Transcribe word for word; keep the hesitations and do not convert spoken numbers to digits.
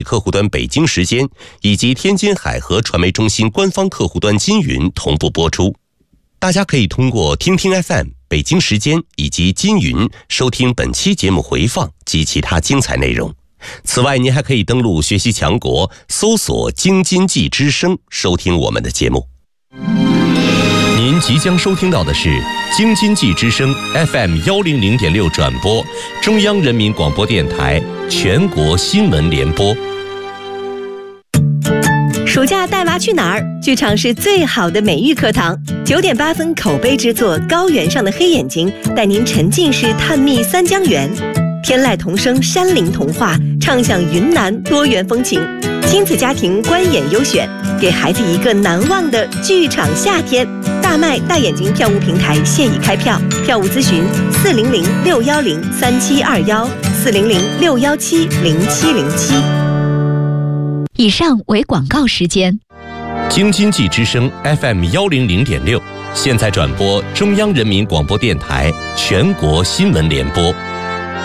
客户端北京时间以及天津海河传媒中心官方客户端金云同步播出。大家可以通过听听 F M、北京时间以及金云收听本期节目回放及其他精彩内容。此外，您还可以登录学习强国，搜索京津冀之声，收听我们的节目。您即将收听到的是京津冀之声 F M 幺零零点六转播，中央人民广播电台全国新闻联播。 暑假带娃去哪儿？剧场是最好的美育课堂。九点八分口碑之作《高原上的黑眼睛》，带您沉浸式探秘三江源。天籁童声山林童话，畅享云南多元风情。亲子家庭观演优选，给孩子一个难忘的剧场夏天。大麦大眼睛票务平台现已开票，票务咨询四零零六幺零三七二幺四零零六幺七零七零七。 以上为广告时间。 京津冀之声 F M 幺零零点六，现在转播中央人民广播电台全国新闻联播。